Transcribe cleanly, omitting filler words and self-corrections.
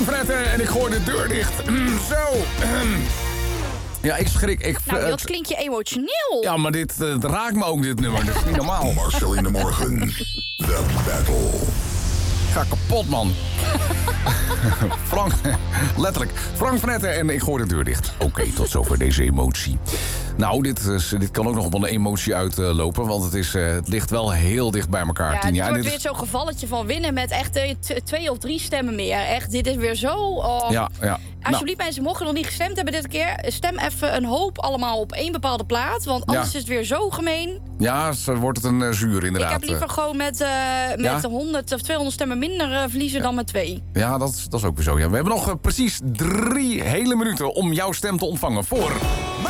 Fretten en ik gooi de deur dicht. Zo. Ja, ik schrik. Nou, dat klinkt je emotioneel. Ja, maar dit raakt me ook, dit nummer. Dat is niet normaal. Marcel in de morgen. The Battle. Ik ga kapot, man. Frank, letterlijk. Frank Fretten en ik gooi de deur dicht. Oké, tot zover deze emotie. Nou, dit kan ook nog op een emotie uitlopen. Want het ligt wel heel dicht bij elkaar. Ja, Tien. het wordt weer zo'n gevalletje van winnen met echt 2 of 3 stemmen meer. Echt, dit is weer zo... Oh. Ja. Alsjeblieft, mensen, mochten nog niet gestemd hebben dit keer... stem even een hoop allemaal op één bepaalde plaat. Want anders is het weer zo gemeen. Ja, zo wordt het een zuur inderdaad. Ik heb liever gewoon met 100 of 200 stemmen minder verliezen dan met 2. Ja, dat is ook weer zo. Ja. We hebben nog precies 3 hele minuten om jouw stem te ontvangen voor...